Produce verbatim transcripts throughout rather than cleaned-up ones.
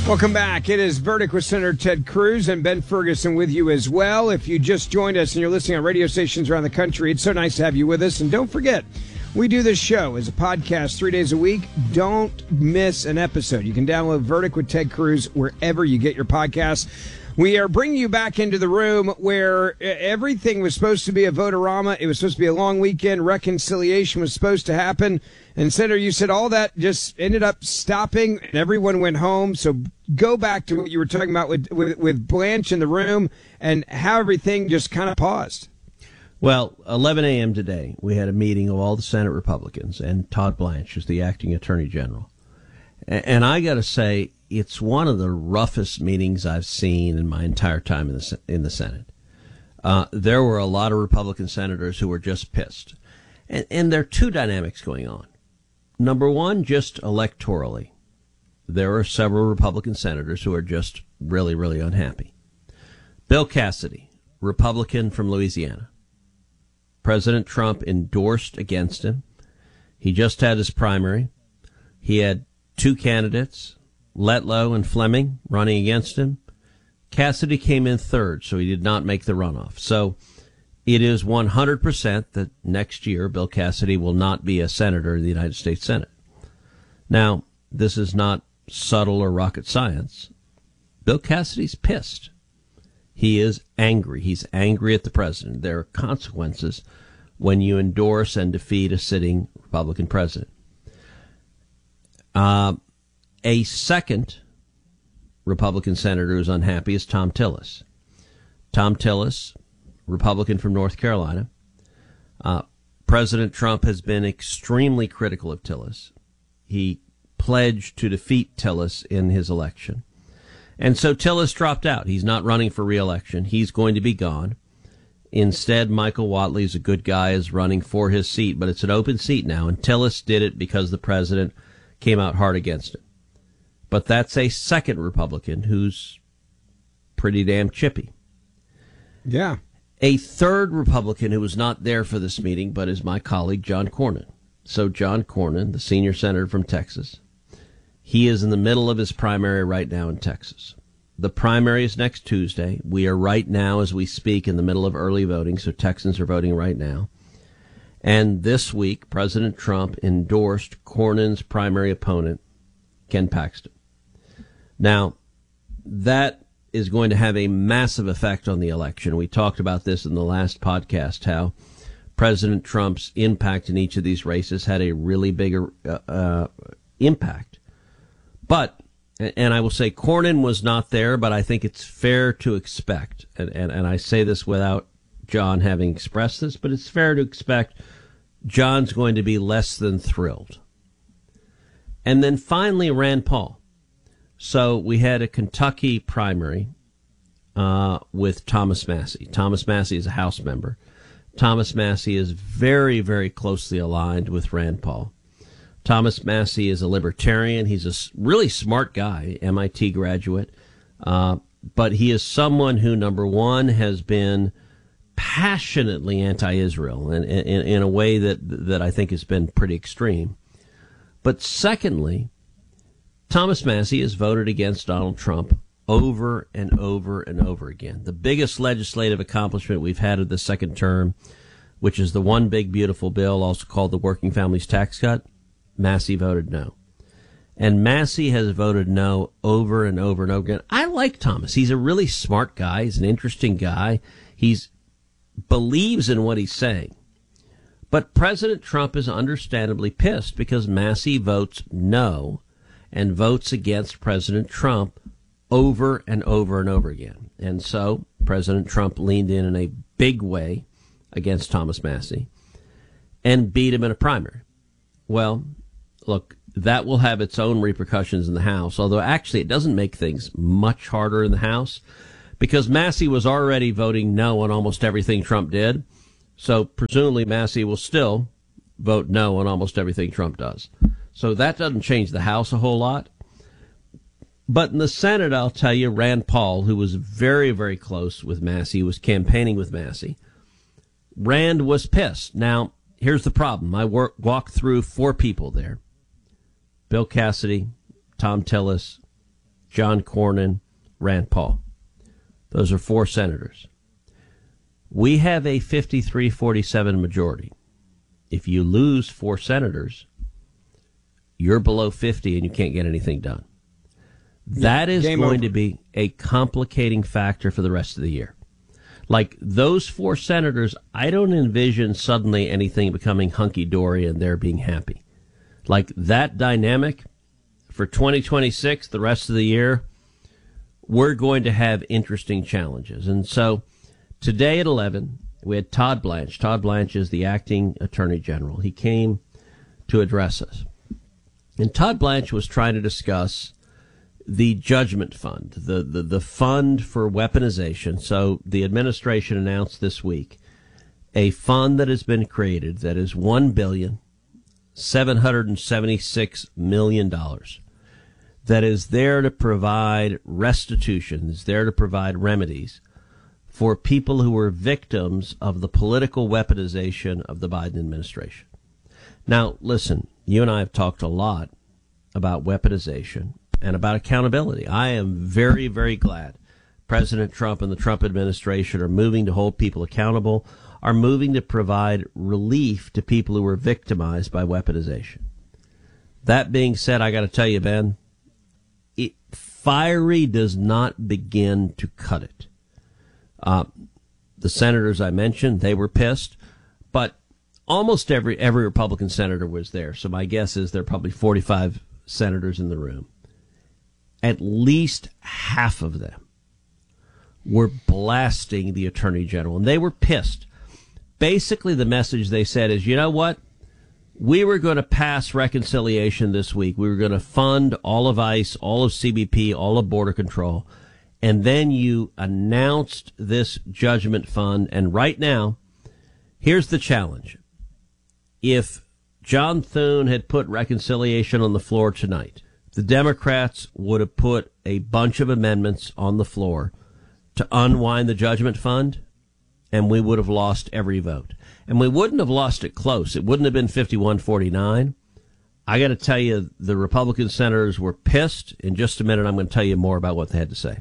Welcome back. It is Verdict with Senator Ted Cruz and Ben Ferguson with you as well. If you just joined us and you're listening on radio stations around the country, it's so nice to have you with us. And don't forget, we do this show as a podcast three days a week. Don't miss an episode. You can download Verdict with Ted Cruz wherever you get your podcasts. We are bringing you back into the room where everything was supposed to be a vote-a-rama. It was supposed to be a long weekend. Reconciliation was supposed to happen. And, Senator, you said all that just ended up stopping and everyone went home. So go back to what you were talking about with, with, with Blanche in the room and how everything just kind of paused. Well, eleven a.m. today, we had a meeting of all the Senate Republicans, and Todd Blanche is the acting Attorney General. And I got to say, it's one of the roughest meetings I've seen in my entire time in the in the Senate. Uh, there were a lot of Republican senators who were just pissed. And, and there are two dynamics going on. Number one, just electorally, there are several Republican senators who are just really, really unhappy. Bill Cassidy, Republican from Louisiana. President Trump endorsed against him. He just had his primary. He had two candidates, Letlow and Fleming, running against him. Cassidy came in third, so he did not make the runoff. So it is one hundred percent that next year Bill Cassidy will not be a senator in the United States Senate. Now, this is not subtle or rocket science. Bill Cassidy's pissed. He is angry. He's angry at the president. There are consequences when you endorse and defeat a sitting Republican president. Uh, a second Republican senator who's unhappy is Thom Tillis. Thom Tillis, Republican from North Carolina. Uh, President Trump has been extremely critical of Tillis. He pledged to defeat Tillis in his election. And so Tillis dropped out. He's not running for re-election. He's going to be gone. Instead, Michael Whatley is a good guy, is running for his seat, but it's an open seat now, and Tillis did it because the president came out hard against him. But that's a second Republican who's pretty damn chippy. Yeah. A third Republican who was not there for this meeting, but is my colleague, John Cornyn. So John Cornyn, the senior senator from Texas, he is in the middle of his primary right now in Texas. The primary is next Tuesday. We are right now, as we speak, in the middle of early voting, so Texans are voting right now. And this week, President Trump endorsed Cornyn's primary opponent, Ken Paxton. Now, that is going to have a massive effect on the election. We talked about this in the last podcast, how President Trump's impact in each of these races had a really big uh, uh, impact. But, and I will say Cornyn was not there, but I think it's fair to expect, and, and, and I say this without John having expressed this, but it's fair to expect John's going to be less than thrilled. And then finally, Rand Paul. So we had a Kentucky primary uh, with Thomas Massie. Thomas Massie is a House member. Thomas Massie is very, very closely aligned with Rand Paul. Thomas Massie is a libertarian. He's a really smart guy, M I T graduate. Uh, but he is someone who, number one, has been passionately anti-Israel in, in, in a way that, that I think has been pretty extreme. But secondly, Thomas Massie has voted against Donald Trump over and over and over again. The biggest legislative accomplishment we've had of the second term, which is the one big beautiful bill, also called the Working Families Tax Cut, Massie voted no. And Massie has voted no over and over and over again. I like Thomas. He's a really smart guy. He's an interesting guy. He's believes in what he's saying. But President Trump is understandably pissed because Massie votes no and votes against President Trump over and over and over again. And so President Trump leaned in in a big way against Thomas Massie and beat him in a primary. Well, look, that will have its own repercussions in the House, although actually it doesn't make things much harder in the House because Massie was already voting no on almost everything Trump did. So presumably Massie will still vote no on almost everything Trump does. So that doesn't change the House a whole lot. But in the Senate, I'll tell you, Rand Paul, who was very, very close with Massie, was campaigning with Massie. Rand was pissed. Now, here's the problem. I work, walked through four people there. Bill Cassidy, Thom Tillis, John Cornyn, Rand Paul. Those are four senators. We have a fifty-three forty-seven majority. If you lose four senators, you're below fifty and you can't get anything done. That is Game going over. to be a complicating factor for the rest of the year. Like those four senators, I don't envision suddenly anything becoming hunky-dory and they're being happy. Like that dynamic for twenty twenty-six, the rest of the year, we're going to have interesting challenges. And so today at eleven, we had Todd Blanche. Todd Blanche is the acting attorney general. He came to address us. And Todd Blanche was trying to discuss the judgment fund, the, the, the fund for weaponization. So the administration announced this week a fund that has been created that is one billion seven hundred seventy-six million dollars that is there to provide restitution, is there to provide remedies for people who were victims of the political weaponization of the Biden administration. Now, listen, you and I have talked a lot about weaponization and about accountability. I am very, very glad President Trump and the Trump administration are moving to hold people accountable, are moving to provide relief to people who were victimized by weaponization. That being said, I got to tell you, Ben, it, fiery does not begin to cut it. Uh, the senators I mentioned, they were pissed, but almost every every Republican senator was there. So my guess is there are probably forty-five senators in the room. At least half of them were blasting the attorney general, and they were pissed. Basically, the message they said is, you know what? We were going to pass reconciliation this week. We were going to fund all of ICE, all of C B P, all of Border Control. And then you announced this judgment fund. And right now, here's the challenge. If John Thune had put reconciliation on the floor tonight, the Democrats would have put a bunch of amendments on the floor to unwind the judgment fund, and we would have lost every vote. And we wouldn't have lost it close. It wouldn't have been fifty-one forty-nine. I got to tell you, the Republican senators were pissed. In just a minute, I'm going to tell you more about what they had to say.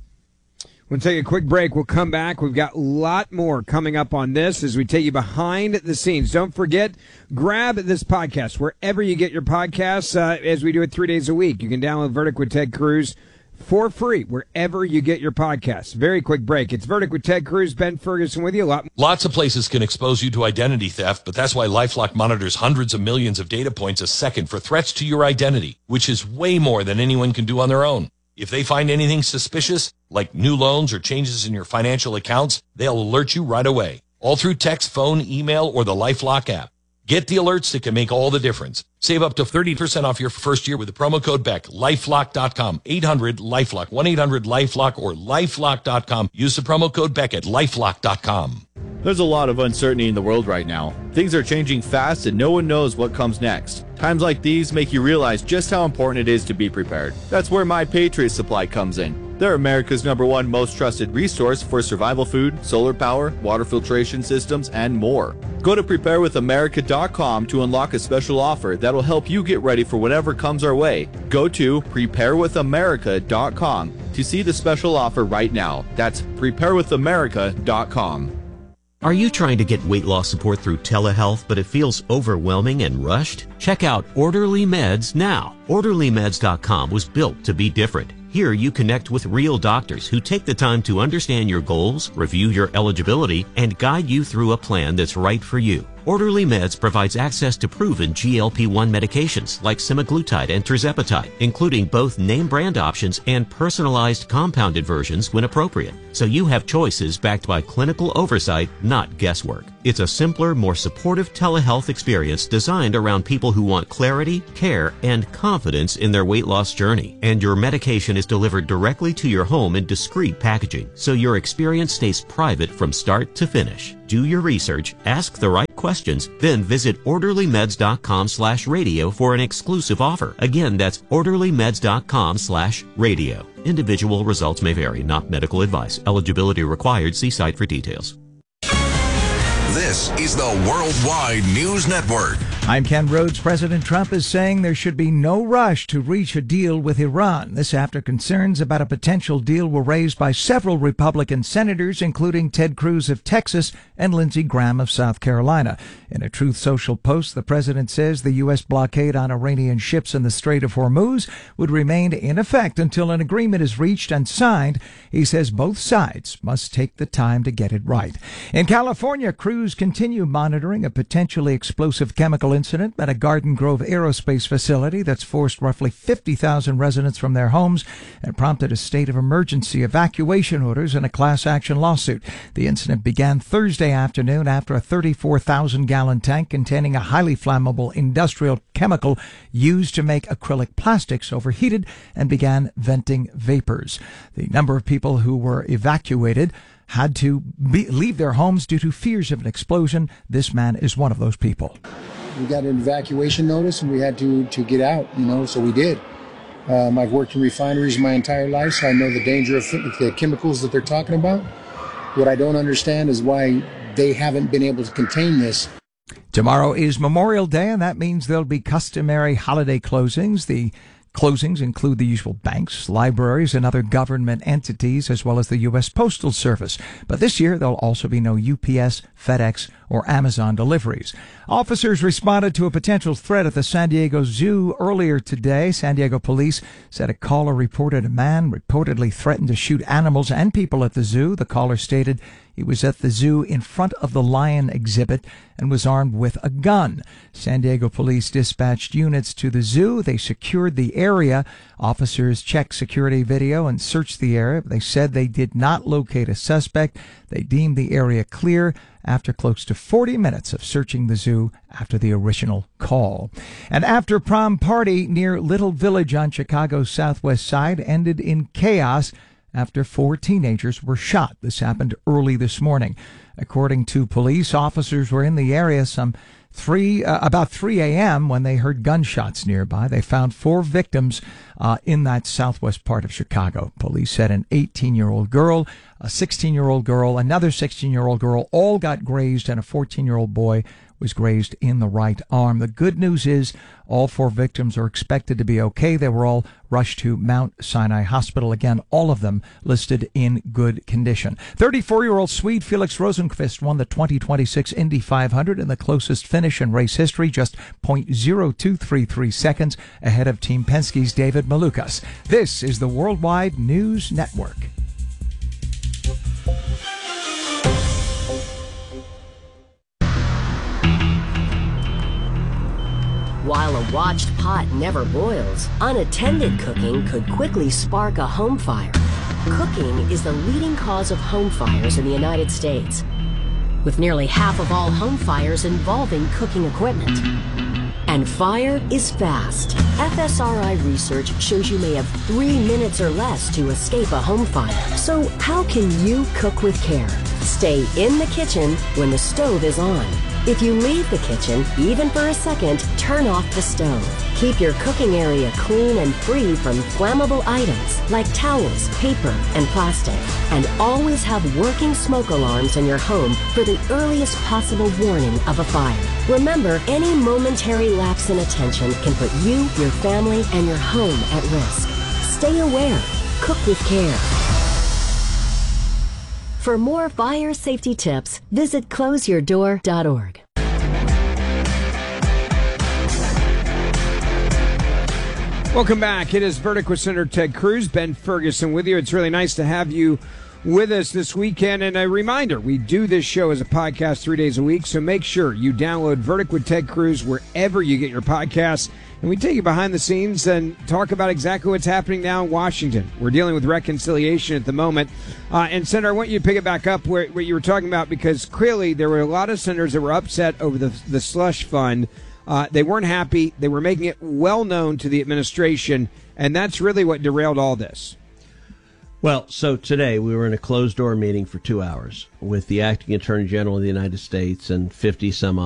We'll take a quick break. We'll come back. We've got a lot more coming up on this as we take you behind the scenes. Don't forget, grab this podcast wherever you get your podcasts, uh, as we do it three days a week. You can download Verdict with Ted Cruz for free wherever you get your podcasts. Very quick break. It's Verdict with Ted Cruz. Ben Ferguson with you. A lot. Lots of places can expose you to identity theft, but that's why LifeLock monitors hundreds of millions of data points a second for threats to your identity, which is way more than anyone can do on their own. If they find anything suspicious, like new loans or changes in your financial accounts, they'll alert you right away, all through text, phone, email, or the LifeLock app. Get the alerts that can make all the difference. Save up to thirty percent off your first year with the promo code Beck. LifeLock dot com, eight hundred LifeLock, one eight hundred LifeLock, or LifeLock dot com. Use the promo code Beck at LifeLock dot com. There's a lot of uncertainty in the world right now. Things are changing fast and no one knows what comes next. Times like these make you realize just how important it is to be prepared. That's where My Patriot Supply comes in. They're America's number one most trusted resource for survival food, solar power, water filtration systems, and more. Go to prepare with america dot com to unlock a special offer that'll help you get ready for whatever comes our way. Go to prepare with america dot com to see the special offer right now. That's prepare with america dot com. Are you trying to get weight loss support through telehealth, but it feels overwhelming and rushed? Check out Orderly Meds now. orderly meds dot com was built to be different. Here you connect with real doctors who take the time to understand your goals, review your eligibility, and guide you through a plan that's right for you. Orderly Meds provides access to proven G L P one medications like semaglutide and tirzepatide, including both name brand options and personalized compounded versions when appropriate. So you have choices backed by clinical oversight, not guesswork. It's a simpler, more supportive telehealth experience designed around people who want clarity, care, and confidence in their weight loss journey. And your medication is delivered directly to your home in discreet packaging, so your experience stays private from start to finish. Do your research, ask the right questions, then visit orderly meds dot com slash radio for an exclusive offer. Again, that's orderly meds dot com slash radio. Individual results may vary, not medical advice. Eligibility required. See site for details. This is the Worldwide News Network. I'm Ken Rhodes. President Trump is saying there should be no rush to reach a deal with Iran. This after concerns about a potential deal were raised by several Republican senators, including Ted Cruz of Texas and Lindsey Graham of South Carolina. In a Truth Social post, the president says the U S blockade on Iranian ships in the Strait of Hormuz would remain in effect until an agreement is reached and signed. He says both sides must take the time to get it right. In California, crews continue monitoring a potentially explosive chemical incident at a Garden Grove aerospace facility that's forced roughly fifty thousand residents from their homes and prompted a state of emergency evacuation orders and a class action lawsuit. The incident began Thursday afternoon after a thirty-four thousand gallon tank containing a highly flammable industrial chemical used to make acrylic plastics overheated and began venting vapors. The number of people who were evacuated had to be, leave their homes due to fears of an explosion. This man is one of those people. We got an evacuation notice and we had to, to get out, you know, so we did. Um, I've worked in refineries my entire life, so I know the danger of the chemicals that they're talking about. What I don't understand is why they haven't been able to contain this. Tomorrow is Memorial Day, and that means there'll be customary holiday closings. The closings include the usual banks, libraries, and other government entities, as well as the U S Postal Service. But this year, there'll also be no U P S, FedEx, or Amazon deliveries. Officers responded to a potential threat at the San Diego Zoo earlier today. San Diego police said a caller reported a man reportedly threatened to shoot animals and people at the zoo. The caller stated he was at the zoo in front of the lion exhibit and was armed with a gun. San Diego police dispatched units to the zoo. They secured the area. Officers checked security video and searched the area. They said they did not locate a suspect. They deemed the area clear after close to forty minutes of searching the zoo after the original call. An after-prom party near Little Village on Chicago's southwest side ended in chaos after four teenagers were shot. This happened early this morning. According to police, officers were in the area some three uh, about three a.m. when they heard gunshots nearby. They found four victims uh, in that southwest part of Chicago. Police said an eighteen-year-old girl, a sixteen-year-old girl, another sixteen-year-old girl all got grazed, and a fourteen-year-old boy was grazed in the right arm. The good news is all four victims are expected to be okay. They were all rushed to Mount Sinai Hospital. Again, all of them listed in good condition. thirty-four-year-old Swede Felix Rosenqvist won the twenty twenty-six Indy five hundred in the closest finish in race history, just zero point zero two three three seconds ahead of Team Penske's David Malukas. This is the Worldwide News Network. While a watched pot never boils, unattended cooking could quickly spark a home fire. Cooking is the leading cause of home fires in the United States, with nearly half of all home fires involving cooking equipment. And fire is fast. F S R I research shows you may have three minutes or less to escape a home fire. So how can you cook with care? Stay in the kitchen when the stove is on. If you leave the kitchen, even for a second, turn off the stove. Keep your cooking area clean and free from flammable items like towels, paper, and plastic. And always have working smoke alarms in your home for the earliest possible warning of a fire. Remember, any momentary lapse in attention can put you, your family, and your home at risk. Stay aware. Cook with care. For more fire safety tips, visit close your door dot org. Welcome back. It is Verdict with Senator Ted Cruz. Ben Ferguson with you. It's really nice to have you with us this weekend. And a reminder, we do this show as a podcast three days a week, so make sure you download Verdict with Ted Cruz wherever you get your podcasts. And we take you behind the scenes and talk about exactly what's happening now in Washington. We're dealing with reconciliation at the moment. Uh, and, Senator, I want you to pick it back up where, where you were talking about, because clearly there were a lot of senators that were upset over the, the slush fund. Uh, they weren't happy. They were making it well known to the administration, and that's really what derailed all this. Well, so today we were in a closed-door meeting for two hours with the acting Attorney General of the United States and fifty some